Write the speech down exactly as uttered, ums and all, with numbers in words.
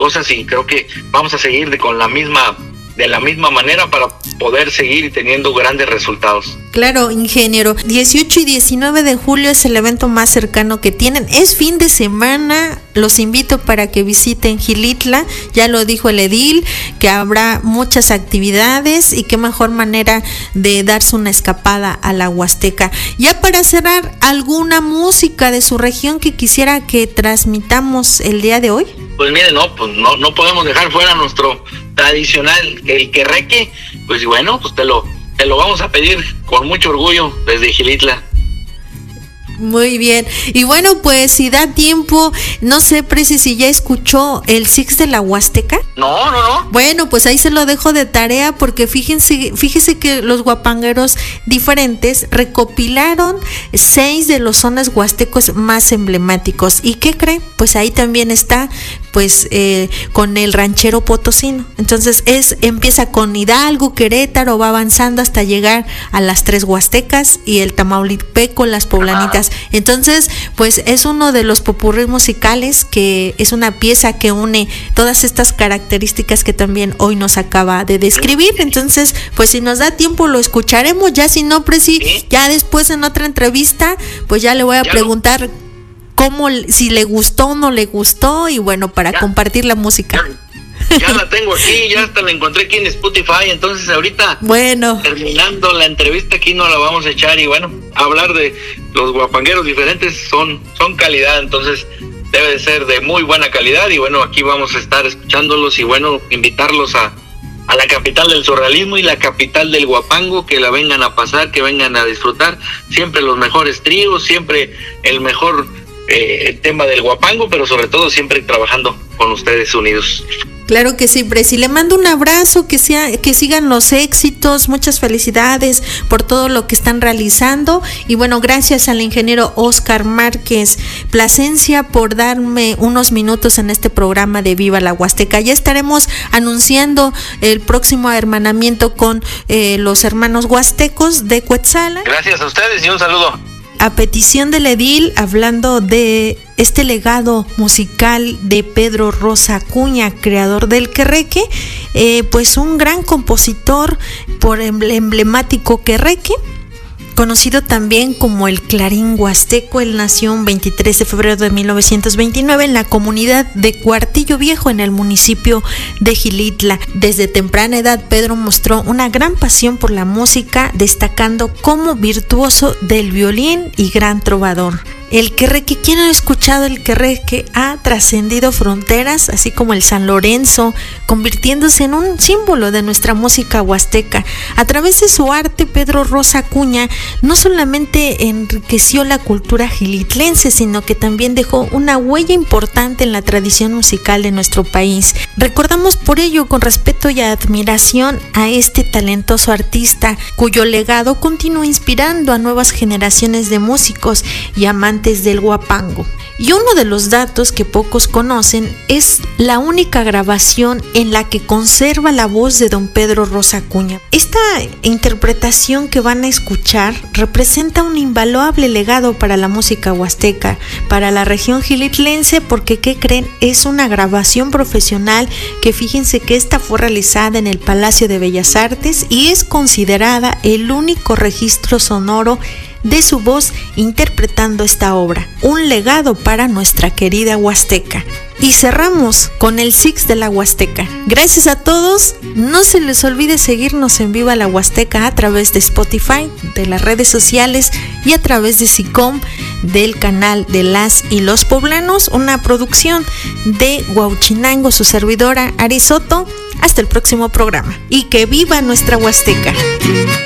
cosas, y creo que vamos a seguir de, con la misma, de la misma manera para poder seguir teniendo grandes resultados. Claro, ingeniero. dieciocho y diecinueve de julio es el evento más cercano que tienen. Es fin de semana. Los invito para que visiten Xilitla. Ya lo dijo el edil, que habrá muchas actividades y qué mejor manera de darse una escapada a la Huasteca. Ya para cerrar, ¿alguna música de su región que quisiera que transmitamos el día de hoy? Pues mire, no, pues no, no podemos dejar fuera nuestro tradicional, el querreque. Pues bueno, pues te lo Te lo vamos a pedir con mucho orgullo desde Xilitla. Muy bien. Y bueno, pues si da tiempo, no sé, Preci, si ya escuchó el Six de la Huasteca. No, no, no. Bueno, pues ahí se lo dejo de tarea, porque fíjense, fíjese que los guapangueros diferentes recopilaron seis de los sones huastecos más emblemáticos. ¿Y qué creen? Pues ahí también está, pues, eh, con el ranchero potosino. Entonces es, empieza con Hidalgo, Querétaro, va avanzando hasta llegar a las tres huastecas y el Tamaulipeco, las poblanitas. Entonces, pues es uno de los popurrí musicales, que es una pieza que une todas estas características que también hoy nos acaba de describir. Entonces, pues si nos da tiempo lo escucharemos, ya si no, Preci, ya después en otra entrevista, pues ya le voy a preguntar cómo, si le gustó o no le gustó, y bueno, para ya compartir la música. Ya, ya la tengo aquí, ya hasta la encontré aquí en Spotify, entonces ahorita, bueno, terminando la entrevista aquí nos la vamos a echar, y bueno, hablar de los guapangueros diferentes son, son calidad, entonces debe de ser de muy buena calidad, y bueno, aquí vamos a estar escuchándolos, y bueno, invitarlos a, a la capital del surrealismo y la capital del guapango, que la vengan a pasar, que vengan a disfrutar, siempre los mejores tríos, siempre el mejor eh, el tema del guapango, pero sobre todo siempre trabajando con ustedes unidos. Claro que sí, Preci, le mando un abrazo, que sea, que sigan los éxitos, muchas felicidades por todo lo que están realizando, y bueno, gracias al ingeniero Óscar Márquez Plasencia por darme unos minutos en este programa de Viva la Huasteca. Ya estaremos anunciando el próximo hermanamiento con eh, los hermanos huastecos de Cuetzalan. Gracias a ustedes y un saludo. A petición del edil, hablando de este legado musical de Pedro Rosa Acuña, creador del querreque, eh, pues un gran compositor por emblemático querreque, conocido también como el Clarín Huasteco. Él nació el veintitrés de febrero de mil novecientos veintinueve en la comunidad de Cuartillo Viejo, en el municipio de Xilitla. Desde temprana edad, Pedro mostró una gran pasión por la música, destacando como virtuoso del violín y gran trovador. El querreque, ¿quién ha escuchado el querreque? Ha trascendido fronteras, así como el San Lorenzo, convirtiéndose en un símbolo de nuestra música huasteca. A través de su arte, Pedro Rosa Acuña no solamente enriqueció la cultura xilitlense, sino que también dejó una huella importante en la tradición musical de nuestro país. Recordamos por ello con respeto y admiración a este talentoso artista, cuyo legado continúa inspirando a nuevas generaciones de músicos y amantes del guapango. Y uno de los datos que pocos conocen es la única grabación en la que conserva la voz de don Pedro Rosa Acuña. Esta interpretación que van a escuchar representa un invaluable legado para la música huasteca, para la región xilitlense, porque ¿qué creen? Es una grabación profesional que, fíjense que esta fue realizada en el Palacio de Bellas Artes y es considerada el único registro sonoro de su voz interpretando esta obra, un legado para nuestra querida Huasteca. Y cerramos con el Six de la Huasteca. Gracias a todos, no se les olvide seguirnos en Viva la Huasteca a través de Spotify, de las redes sociales y a través de SICOM, del canal de Las y los Poblanos, una producción de Huauchinango, su servidora Ari Soto. Hasta el próximo programa y que viva nuestra Huasteca.